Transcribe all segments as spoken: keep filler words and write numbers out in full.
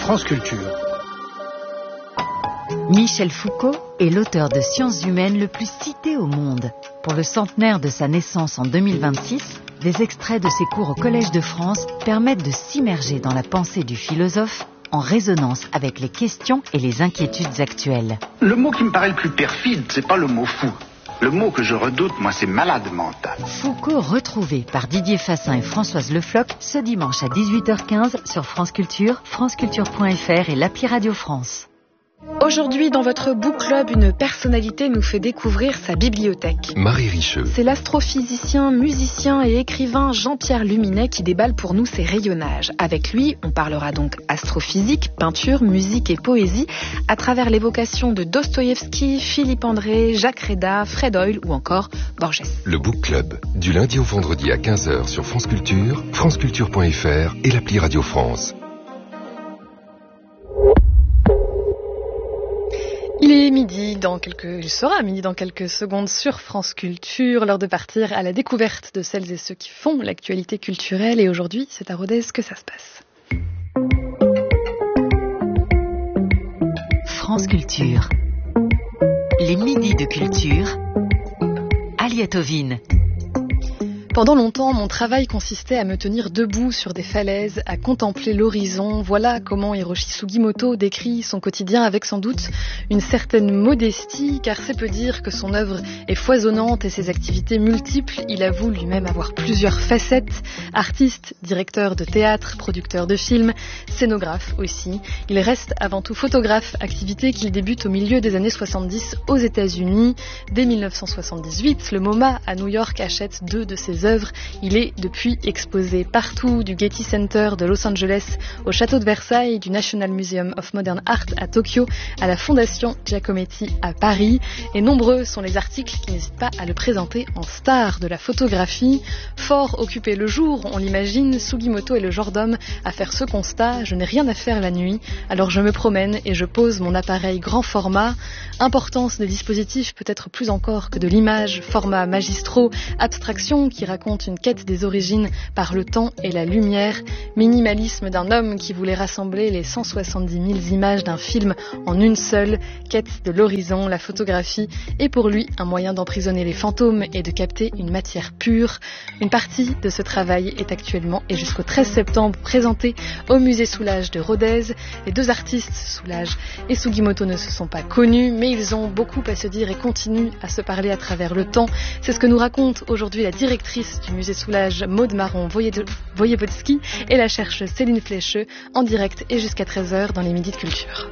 France Culture. Michel Foucault est l'auteur de sciences humaines le plus cité au monde. Pour le centenaire de sa naissance en deux mille vingt-six, des extraits de ses cours au Collège de France permettent de s'immerger dans la pensée du philosophe en résonance avec les questions et les inquiétudes actuelles. Le mot qui me paraît le plus perfide, c'est pas le mot fou. Le mot que je redoute, moi, c'est malade mental. Foucault retrouvé par Didier Fassin et Françoise Le Floch ce dimanche à dix-huit heures quinze sur France Culture, franceculture point f r et l'appli Radio France. Aujourd'hui, dans votre book club, une personnalité nous fait découvrir sa bibliothèque. Marie Richeux. C'est l'astrophysicien, musicien et écrivain Jean-Pierre Luminet qui déballe pour nous ses rayonnages. Avec lui, on parlera donc astrophysique, peinture, musique et poésie à travers l'évocation de Dostoïevski, Philippe André, Jacques Réda, Fred Hoyle ou encore Borges. Le book club, du lundi au vendredi à quinze heures sur France Culture, franceculture point f r et l'appli Radio France. Il est midi dans quelques, il sera midi dans quelques secondes sur France Culture, l'heure de partir à la découverte de celles et ceux qui font l'actualité culturelle. Et aujourd'hui, c'est à Rodez que ça se passe. France Culture. Les midis de culture. Aliette Ovine. Pendant longtemps, mon travail consistait à me tenir debout sur des falaises, à contempler l'horizon. Voilà comment Hiroshi Sugimoto décrit son quotidien avec sans doute une certaine modestie, car c'est peu dire que son œuvre est foisonnante et ses activités multiples. Il avoue lui-même avoir plusieurs facettes. Artiste, directeur de théâtre, producteur de films, scénographe aussi. Il reste avant tout photographe, activité qu'il débute au milieu des années soixante-dix aux États-Unis. Dès dix-neuf cent soixante-dix-huit, le MoMA à New York achète deux de ses œuvres. Il est depuis exposé partout, du Getty Center de Los Angeles au château de Versailles, du National Museum of Modern Art à Tokyo, à la Fondation Giacometti à Paris. Et nombreux sont les articles qui n'hésitent pas à le présenter en star de la photographie. Fort occupé le jour, on l'imagine, Sugimoto est le genre d'homme à faire ce constat: je n'ai rien à faire la nuit, alors je me promène et je pose mon appareil grand format. Importance des dispositifs peut-être plus encore que de l'image, format magistraux, abstraction qui raconte une quête des origines par le temps et la lumière, minimalisme d'un homme qui voulait rassembler les cent soixante-dix mille images d'un film en une seule, quête de l'horizon. La photographie est pour lui un moyen d'emprisonner les fantômes et de capter une matière pure. Une partie de ce travail est actuellement et jusqu'au treize septembre présentée au musée Soulages de Rodez. Les deux artistes, Soulages et Sugimoto, ne se sont pas connus, mais ils ont beaucoup à se dire et continuent à se parler à travers le temps. C'est ce que nous raconte aujourd'hui la directrice du musée Soulages, Maud Marron-Voyevodsky, et la chercheuse Céline Flécheux, en direct et jusqu'à treize heures dans les midis de culture.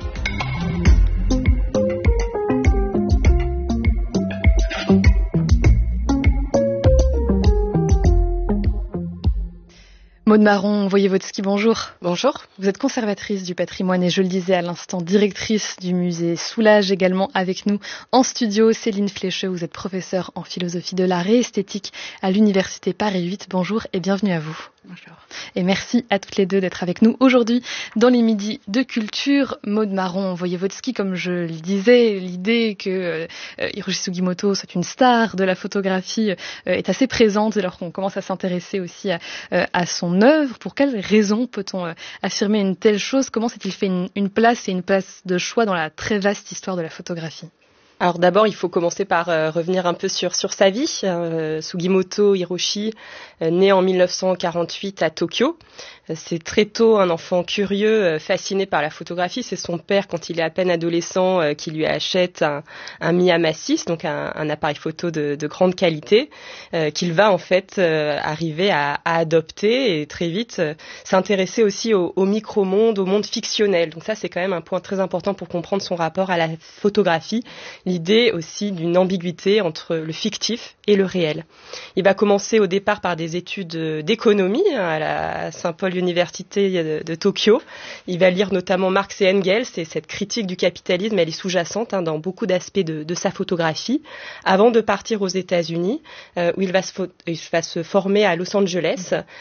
Maud Marron-Voyevodsky, bonjour. Bonjour. Vous êtes conservatrice du patrimoine et je le disais à l'instant, directrice du musée Soulages. Également avec nous en studio, Céline Flécheux, vous êtes professeure en philosophie de l'art et esthétique à l'université Paris huit. Bonjour et bienvenue à vous. Bonjour. Et merci à toutes les deux d'être avec nous aujourd'hui dans les midis de culture. Maud Marron-Voyevodsky, comme je le disais, l'idée que euh, Hiroshi Sugimoto soit une star de la photographie euh, est assez présente alors qu'on commence à s'intéresser aussi à, euh, à son œuvre. Pour quelles raisons peut-on euh, affirmer une telle chose? Comment s'est-il fait une, une place et une place de choix dans la très vaste histoire de la photographie? Alors d'abord, il faut commencer par euh, revenir un peu sur sur sa vie. Euh, Sugimoto Hiroshi, euh, né en dix-neuf cent quarante-huit à Tokyo. Euh, c'est très tôt un enfant curieux, euh, fasciné par la photographie. C'est son père, quand il est à peine adolescent, euh, qui lui achète un, un Miyama six, donc un, un appareil photo de, de grande qualité, euh, qu'il va en fait euh, arriver à, à adopter et très vite euh, s'intéresser aussi au, au micro-monde, au monde fictionnel. Donc ça, c'est quand même un point très important pour comprendre son rapport à la photographie. L'idée aussi d'une ambiguïté entre le fictif et le réel. Il va commencer au départ par des études d'économie à la Saint-Paul Université de, de Tokyo. Il va lire notamment Marx et Engels, et cette critique du capitalisme, elle est sous-jacente hein, dans beaucoup d'aspects de, de sa photographie, avant de partir aux États-Unis, euh, où il va, se, il va se former à Los Angeles,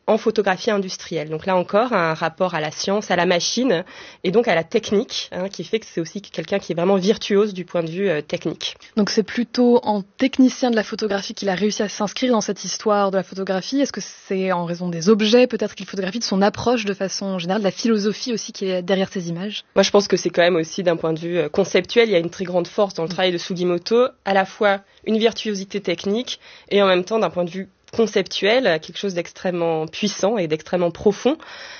en photographie industrielle. Donc là encore, un rapport à la science, à la machine et donc à la technique, hein, qui fait que c'est aussi quelqu'un qui est vraiment virtuose du point de vue euh, technique. Donc c'est plutôt en technicien de la photographie qu'il a réussi à s'inscrire dans cette histoire de la photographie. Est-ce que c'est en raison des objets peut-être qu'il photographie, de son approche de façon générale, de la philosophie aussi qui est derrière ces images? Moi je pense que c'est quand même aussi d'un point de vue conceptuel, il y a une très grande force dans le travail de Sugimoto, à la fois une virtuosité technique et en même temps d'un point de vue conceptuel, quelque chose d'extrêmement puissant et d'extrêmement profond.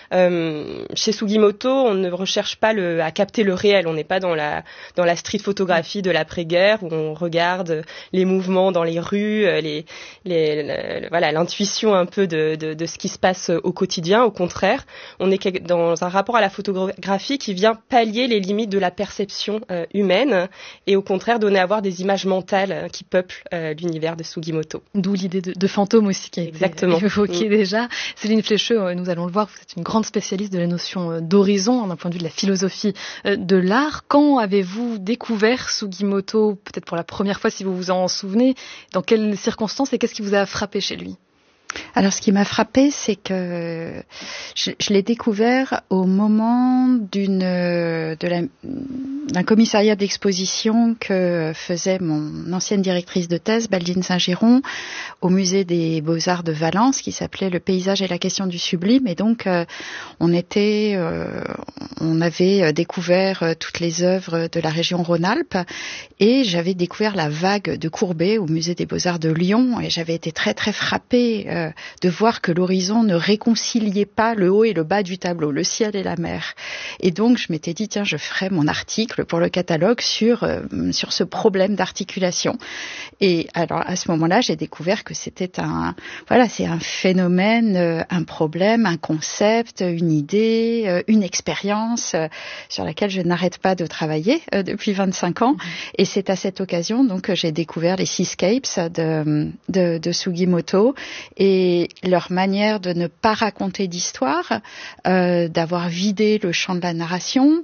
Euh, chez Sugimoto, on ne recherche pas le, à capter le réel. On n'est pas dans la, dans la street photographie de l'après-guerre où on regarde les mouvements dans les rues, les, les, le, voilà, l'intuition un peu de, de, de ce qui se passe au quotidien. Au contraire, on est dans un rapport à la photographie qui vient pallier les limites de la perception euh, humaine et au contraire donner à voir des images mentales euh, qui peuplent euh, l'univers de Sugimoto. D'où l'idée de, de fantôme aussi qui a Exactement. été évoquée mmh. déjà. Céline Flécheux, nous allons le voir, vous êtes une grande spécialiste de la notion d'horizon d'un point de vue de la philosophie de l'art. Quand avez-vous découvert Sugimoto, peut-être pour la première fois si vous vous en souvenez, dans quelles circonstances et qu'est-ce qui vous a frappé chez lui? Alors, ce qui m'a frappé, c'est que je, je l'ai découvert au moment d'une de la, d'un commissariat d'exposition que faisait mon ancienne directrice de thèse, Baldine Saint-Giron, au musée des Beaux-Arts de Valence, qui s'appelait Le paysage et la question du sublime. Et donc, euh, on était, euh, on avait découvert toutes les œuvres de la région Rhône-Alpes, et j'avais découvert la vague de Courbet au musée des Beaux-Arts de Lyon, et j'avais été très très frappée euh, de voir que l'horizon ne réconciliait pas le haut et le bas du tableau, le ciel et la mer. Et donc, je m'étais dit, tiens, je ferai mon article pour le catalogue sur, euh, sur ce problème d'articulation. Et alors, à ce moment-là, j'ai découvert que c'était un, voilà, c'est un phénomène, euh, un problème, un concept, une idée, euh, une expérience euh, sur laquelle je n'arrête pas de travailler euh, depuis vingt-cinq ans. Et c'est à cette occasion, donc, que j'ai découvert les Seascapes de, de, de Sugimoto. Et leur manière de ne pas raconter d'histoire, euh, d'avoir vidé le champ de la narration,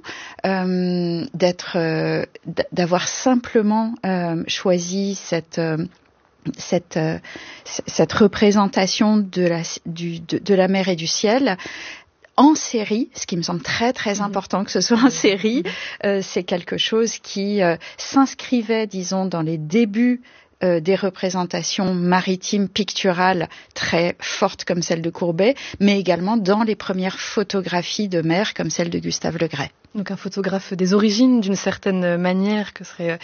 euh, d'être, euh, d'avoir simplement euh, choisi cette euh, cette euh, cette représentation de la du, de, de la mer et du ciel en série, ce qui me semble très très important que ce soit en série. Euh, c'est quelque chose qui euh, s'inscrivait, disons, dans les débuts Euh, des représentations maritimes picturales très fortes comme celle de Courbet, mais également dans les premières photographies de mer comme celle de Gustave Le Gray. Donc un photographe des origines d'une certaine manière que serait